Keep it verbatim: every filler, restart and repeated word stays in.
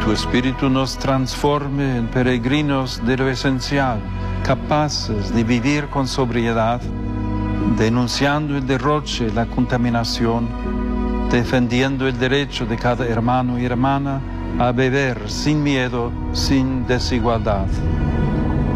tu Espíritu nos transforme en peregrinos de lo esencial, capaces de vivir con sobriedad, denunciando el derroche, la contaminación, defendiendo el derecho de cada hermano y hermana a beber sin miedo, sin desigualdad.